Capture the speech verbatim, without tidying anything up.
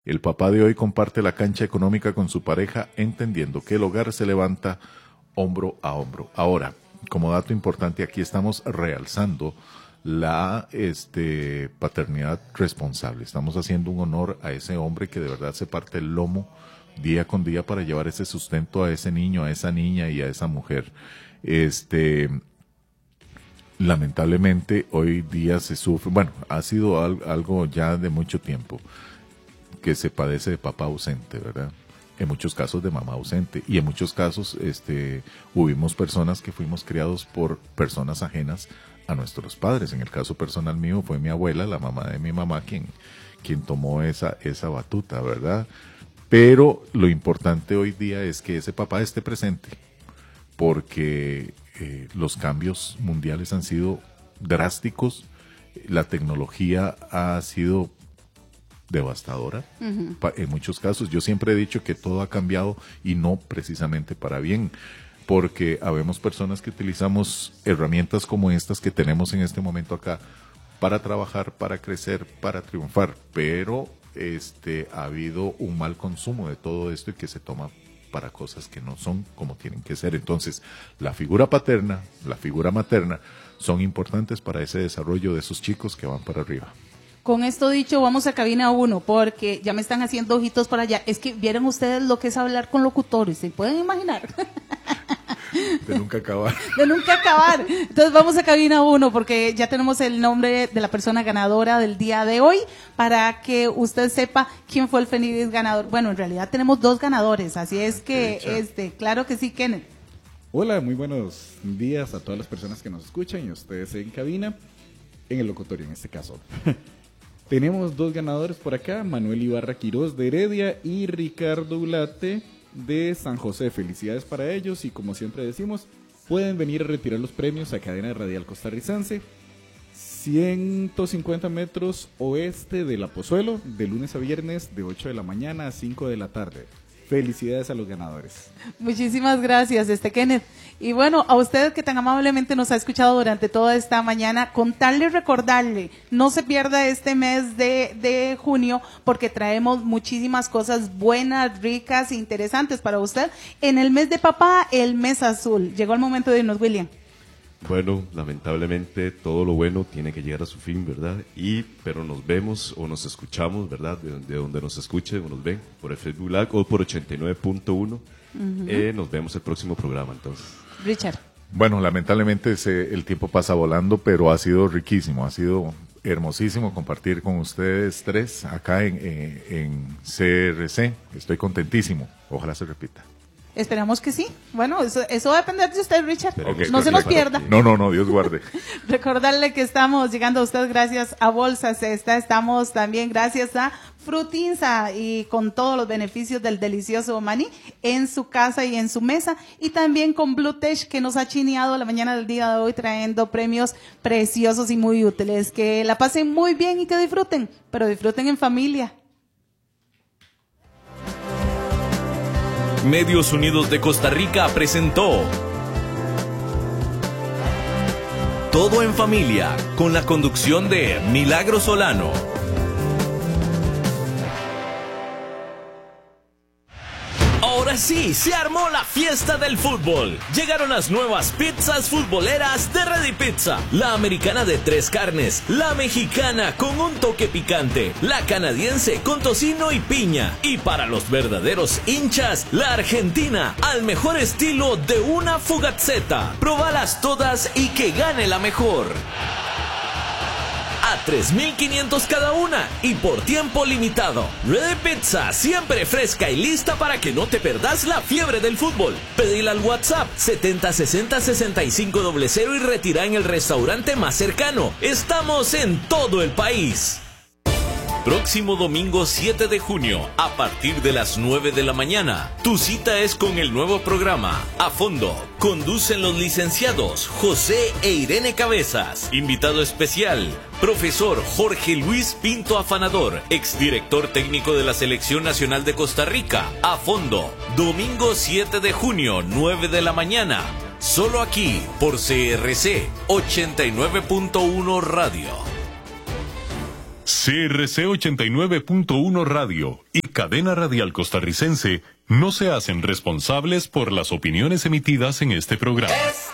El papá de hoy comparte la cancha económica con su pareja, entendiendo que el hogar se levanta hombro a hombro. Ahora, como dato importante, aquí estamos realzando la este, paternidad responsable. Estamos haciendo un honor a ese hombre que de verdad se parte el lomo día con día para llevar ese sustento a ese niño, a esa niña y a esa mujer. Este, lamentablemente hoy día se sufre, bueno, ha sido al, algo ya de mucho tiempo que se padece de papá ausente, ¿verdad? En muchos casos de mamá ausente, y en muchos casos este, hubimos personas que fuimos criados por personas ajenas a nuestros padres. En el caso personal mío fue mi abuela, la mamá de mi mamá, quien, quien tomó esa, esa batuta, ¿verdad? Pero lo importante hoy día es que ese papá esté presente, porque eh, los cambios mundiales han sido drásticos, la tecnología ha sido devastadora, uh-huh. En muchos casos. Yo siempre he dicho que todo ha cambiado y no precisamente para bien, porque habemos personas que utilizamos herramientas como estas que tenemos en este momento acá para trabajar, para crecer, para triunfar, pero este ha habido un mal consumo de todo esto y que se toma para cosas que no son como tienen que ser. Entonces, la figura paterna, la figura materna son importantes para ese desarrollo de esos chicos que van para arriba. Con esto dicho, vamos a cabina uno, porque ya me están haciendo ojitos para allá. Es que vieron ustedes lo que es hablar con locutores, ¿se pueden imaginar? De nunca acabar. De nunca acabar. Entonces vamos a cabina uno, porque ya tenemos el nombre de la persona ganadora del día de hoy, para que usted sepa quién fue el feliz ganador. Bueno, en realidad tenemos dos ganadores, así es que, este, claro que sí, Kenneth. Hola, muy buenos días a todas las personas que nos escuchan y a ustedes en cabina, en el locutorio en este caso. Tenemos dos ganadores por acá, Manuel Ibarra Quiroz de Heredia y Ricardo Ulate de San José. Felicidades para ellos y, como siempre decimos, pueden venir a retirar los premios a Cadena Radial Costarricense, ciento cincuenta metros oeste de La Pozuelo, de lunes a viernes de ocho de la mañana a cinco de la tarde. Felicidades a los ganadores. Muchísimas gracias, este Kenneth. Y bueno, a usted que tan amablemente nos ha escuchado durante toda esta mañana, contarle y recordarle, no se pierda este mes de, de junio, porque traemos muchísimas cosas buenas, ricas e interesantes para usted. En el mes de papá, el mes azul. Llegó el momento de irnos, William. Bueno, lamentablemente todo lo bueno tiene que llegar a su fin, ¿verdad? Y, pero nos vemos o nos escuchamos, ¿verdad? De, de donde nos escuchen o nos ven, por el Facebook Live o por ochenta y nueve punto uno. Uh-huh. Eh, nos vemos el próximo programa, entonces. Richard. Bueno, lamentablemente se, el tiempo pasa volando, pero ha sido riquísimo, ha sido hermosísimo compartir con ustedes tres acá en, en, en C R C. Estoy contentísimo. Ojalá se repita. Esperamos que sí. Bueno, eso, eso va a depender de usted, Richard. Okay, no se nos pierda. No, no, no, Dios guarde. Recordarle que estamos llegando a usted gracias a Bolsa Cesta. Estamos también gracias a Frutinza y con todos los beneficios del delicioso maní en su casa y en su mesa. Y también con Bluetech, que nos ha chineado la mañana del día de hoy trayendo premios preciosos y muy útiles. Que la pasen muy bien y que disfruten, pero disfruten en familia. Medios Unidos de Costa Rica presentó Todo en Familia, con la conducción de Milagro Solano. Ahora sí, se armó la fiesta del fútbol. Llegaron las nuevas pizzas futboleras de Ready Pizza. La americana de tres carnes, la mexicana con un toque picante, la canadiense con tocino y piña. Y para los verdaderos hinchas, la argentina, al mejor estilo de una fugazzetta. Probalas todas y que gane la mejor. A tres mil quinientos cada una y por tiempo limitado. Ready Pizza, siempre fresca y lista para que no te perdas la fiebre del fútbol. Pedila al WhatsApp setenta sesenta sesenta y cinco cero cero y retira en el restaurante más cercano. Estamos en todo el país. Próximo domingo siete de junio, a partir de las nueve de la mañana, tu cita es con el nuevo programa A Fondo. Conducen los licenciados José e Irene Cabezas. Invitado especial, profesor Jorge Luis Pinto Afanador, exdirector técnico de la Selección Nacional de Costa Rica. A Fondo, domingo siete de junio, nueve de la mañana. Solo aquí, por C R C ochenta y nueve punto uno Radio. C R C ochenta y nueve punto uno Radio y Cadena Radial Costarricense no se hacen responsables por las opiniones emitidas en este programa.